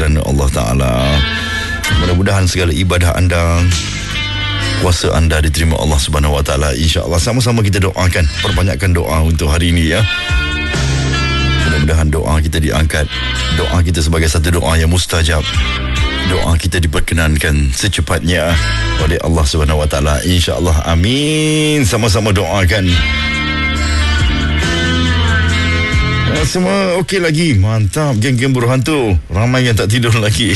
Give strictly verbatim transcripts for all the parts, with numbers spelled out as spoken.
kerana Allah Ta'ala. Mudah-mudahan segala ibadah anda, puasa anda diterima Allah Subhanahu Wa Ta'ala, insya-Allah. Sama-sama kita doakan, perbanyakkan doa untuk hari ini ya. Mudah-mudahan doa kita diangkat, doa kita sebagai satu doa yang mustajab, doa kita diperkenankan secepatnya oleh Allah Subhanahu Wa Ta'ala, insya-Allah. Amin. Sama-sama doakan. Semua okey lagi. Mantap. Geng-geng berhantu ramai yang tak tidur lagi.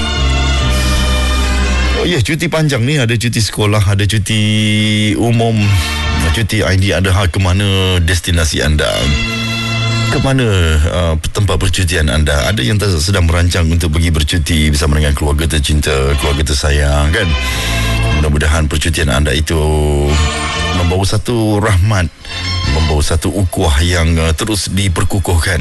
Oh ya, yeah, cuti panjang ni. Ada cuti sekolah, ada cuti umum, cuti I D Adha. Ke mana destinasi anda? Ke mana uh, tempat percutian anda? Ada yang sedang merancang untuk pergi bercuti bersama dengan keluarga tercinta, keluarga tersayang kan? Mudah-mudahan percutian anda itu membawa satu rahmat, membawa satu ukuah yang uh, terus diperkukuhkan.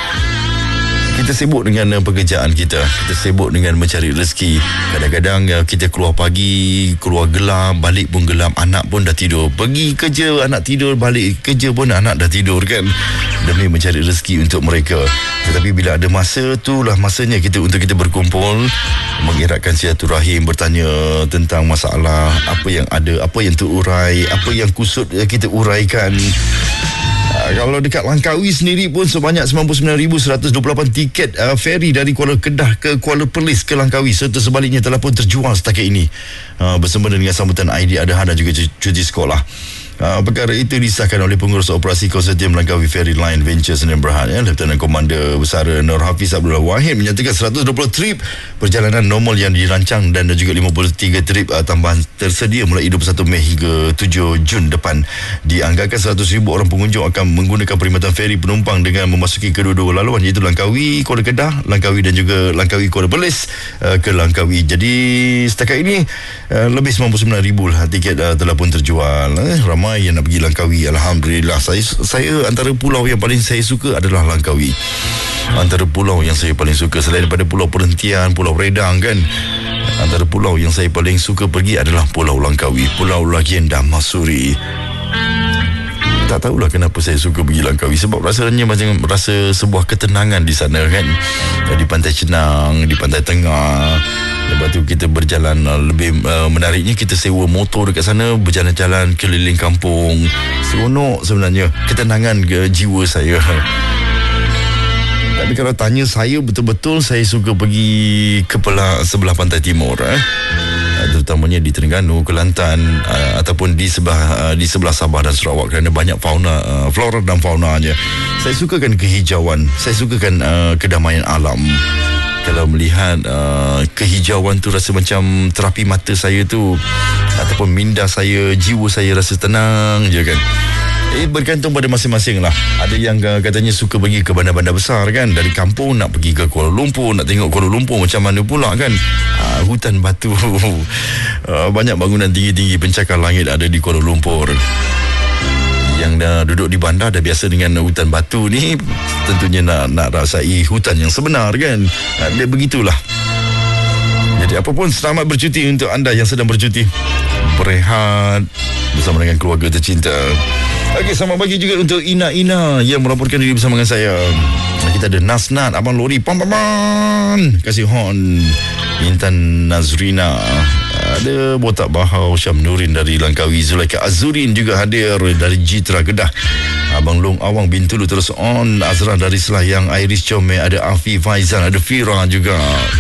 Kita sibuk dengan uh, pekerjaan kita, kita sibuk dengan mencari rezeki. Kadang-kadang uh, kita keluar pagi, keluar gelap, balik pun gelap, anak pun dah tidur. Pergi kerja, anak tidur, balik kerja pun anak dah tidur kan, demi mencari rezeki untuk mereka. Tetapi bila ada masa, itulah masanya kita untuk kita berkumpul, mengeratkan silaturahim, bertanya tentang masalah, apa yang ada, apa yang terurai, apa yang kusut kita uraikan. Uh, kalau dekat Langkawi sendiri pun sebanyak sembilan puluh sembilan ribu seratus dua puluh lapan tiket uh, feri dari Kuala Kedah ke Kuala Perlis ke Langkawi serta sebaliknya telah pun terjual setakat ini, uh, bersama dengan sambutan I D Adha dan juga cuti sekolah. Uh, perkara itu disahkan oleh pengurus operasi konsortium Langkawi Ferry Line Ventures Sdn Bhd ya, Lieutenant Komander Besara Nur Hafiz Abdullah Wahid menyatakan seratus dua puluh trip perjalanan normal yang dirancang dan juga lima puluh tiga trip uh, tambahan tersedia mulai dua puluh satu Mei hingga tujuh Jun depan. Dianggarkan seratus ribu orang pengunjung akan menggunakan perkhidmatan feri penumpang dengan memasuki kedua-dua laluan, iaitu Langkawi Kuala Kedah, Langkawi dan juga Langkawi Kuala Perlis uh, ke Langkawi. Jadi setakat ini uh, lebih sembilan puluh sembilan ribu lah tiket uh, telah pun terjual. eh, ramai yang nak pergi Langkawi. Alhamdulillah. Saya saya antara pulau yang paling saya suka adalah Langkawi. Antara pulau yang saya paling suka selain daripada Pulau Perhentian, Pulau Redang kan, antara pulau yang saya paling suka pergi adalah Pulau Langkawi, Pulau Legenda Masuri. Tak tahulah kenapa saya suka pergi Langkawi, sebab rasanya macam rasa sebuah ketenangan di sana kan. Di Pantai Cenang, di Pantai Tengah. Lepas tu kita berjalan, lebih uh, menariknya kita sewa motor dekat sana, berjalan-jalan keliling kampung. Seronok sebenarnya, ketenangan ke jiwa saya. Tapi kalau tanya saya, betul-betul saya suka pergi ke pelah, sebelah pantai timur eh. Terutamanya di Terengganu, Kelantan, uh, ataupun di sebelah uh, di sebelah Sabah dan Sarawak, kerana banyak fauna, uh, flora dan faunanya. Saya sukakan kehijauan, saya sukakan uh, kedamaian alam. Kalau melihat uh, kehijauan tu rasa macam terapi mata saya tu, ataupun minda saya, jiwa saya rasa tenang je kan. Eh, bergantung pada masing-masing lah. Ada yang uh, katanya suka pergi ke bandar-bandar besar kan, dari kampung nak pergi ke Kuala Lumpur, nak tengok Kuala Lumpur macam mana pula kan. uh, Hutan batu, uh, banyak bangunan tinggi-tinggi pencakar langit ada di Kuala Lumpur. Yang dah duduk di bandar dah biasa dengan hutan batu ni, tentunya nak nak rasai hutan yang sebenar kan. uh, Dia begitulah. Jadi apapun, selamat bercuti untuk anda yang sedang bercuti, berehat bersama dengan keluarga tercinta. Okey, selamat pagi juga untuk Ina-Ina yang melaporkan diri bersama dengan saya. Kita ada Nasnat, Abang Lori, pam pam pam, kasih horn. Intan Nazrina, ada Botak Bahau, Syam Nurin dari Langkawi, Zulaika Azurin juga hadir dari Jitra Kedah. Abang Long Awang Bintulu terus on. Azra dari Selayang, Iris Comel, ada Afi Faizan, ada Fira juga.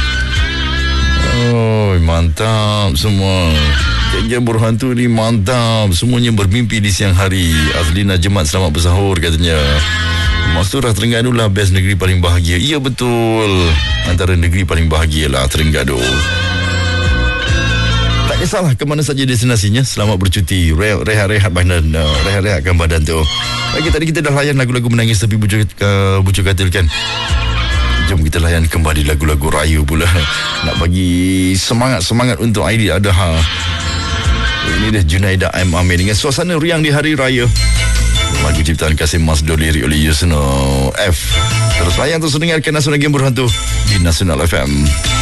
Oh, mantap semua. Geng berhantu ni mantap. Semuanya bermimpi di siang hari. Azlina Jemat, selamat bersahur katanya. Masturah Terengganu lah best negeri paling bahagia. Ya betul, antara negeri paling bahagia lah Terengganu. Tak kisahlah ke mana saja destinasinya, selamat bercuti. Re- rehat-rehat badan, uh, rehat-rehatkan badan tu. Okey, tadi kita dah layan lagu-lagu menangis tapi bujuk, uh, bujuk katil kan. Jom kita layan kembali lagu-lagu raya pula. Nak bagi semangat-semangat untuk I D Adha. Ini dah Junaidah M. Amir dengan suasana riang di hari raya. Lagu ciptaan Kasim Masdo, lirik oleh Yusno F. Terus layan, terus dengarkan Nasional Game Berhantu di Nasional F M.